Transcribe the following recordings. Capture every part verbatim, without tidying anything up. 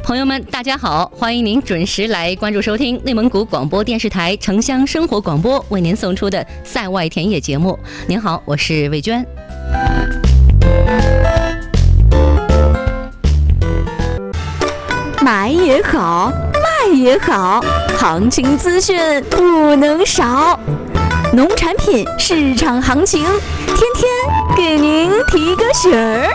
朋友们，大家好，欢迎您准时来关注收听内蒙古广播电视台城乡生活广播为您送出的赛外田野节目。您好，我是魏娟。 买也好，卖也好，行情资讯不能少。农产品市场行情，天天给您提个醒儿。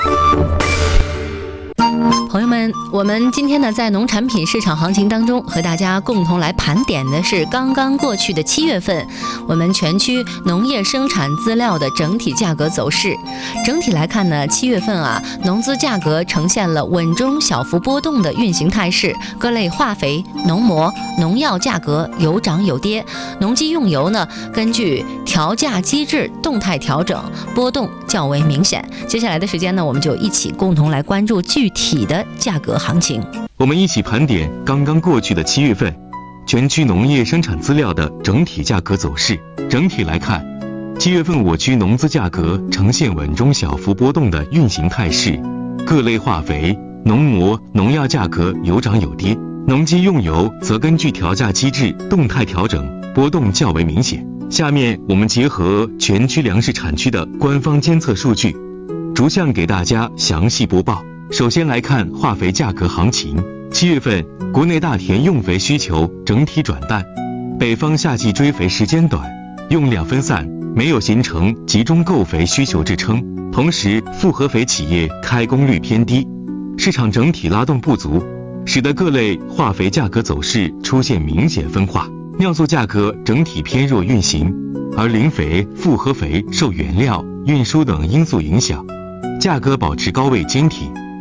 朋友们，我们今天呢，在农产品市场行情当中，和大家共同来盘点的是刚刚过去的七月份，我们全区农业生产资料的整体价格走势。整体来看呢，七月份啊，农资价格呈现了稳中小幅波动的运行态势，各类化肥、农膜、农药价格有涨有跌，农机用油呢，根据调价机制动态调整，波动较为明显。接下来的时间呢，我们就一起共同来关注具体的价格行情。 我们一起盘点刚刚过去的七月份全区农业生产资料的整体价格走势。整体来看，七月份我区农资价格呈现稳中小幅波动的运行态势，各类化肥、农膜、农药价格有涨有跌，农机用油则根据调价机制动态调整，波动较为明显。下面我们结合全区粮食产区的官方监测数据，逐项给大家详细播报。首先来看化肥价格行情。七月份国内大田用肥需求整体转淡，北方夏季追肥时间短，用量分散，没有形成集中购肥需求支撑。同时复合肥企业开工率偏低，市场整体拉动不足，使得各类化肥价格走势出现明显分化。尿素价格整体偏弱运行，而磷肥、复合肥受原料、运输等因素影响，价格保持高位坚挺。